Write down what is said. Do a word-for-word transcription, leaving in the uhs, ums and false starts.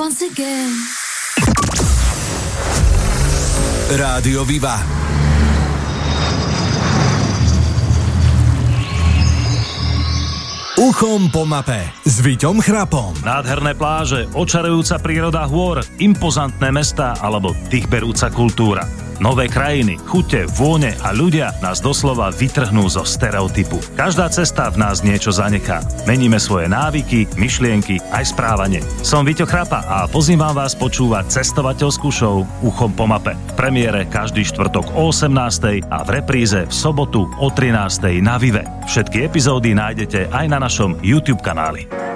once again. Rádio Viva. Uchom po mape s Víťom Chrapom. Nádherné pláže, očarujúca príroda hôr, impozantné mestá alebo dýchberúca kultúra. Nové krajiny, chute, vône a ľudia nás doslova vytrhnú zo stereotypu. Každá cesta v nás niečo zanechá. Meníme svoje návyky, myšlienky aj správanie. Som Víťo Chrapa a pozývam vás počúvať cestovateľskú show Uchom po mape. V premiére každý štvrtok o osemnástej a v repríze v sobotu o trinástej na Vive. Všetky epizódy nájdete aj na našom YouTube kanáli.